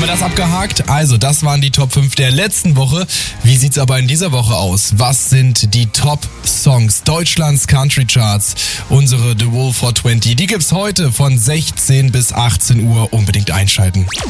das abgehakt? Also, das waren die Top 5 der letzten Woche. Wie sieht's aber in dieser Woche aus? Was sind die Top-Songs Deutschlands Country Charts? Unsere The Wolf 420, die gibt's heute von 16 bis 18 Uhr. Unbedingt einschalten.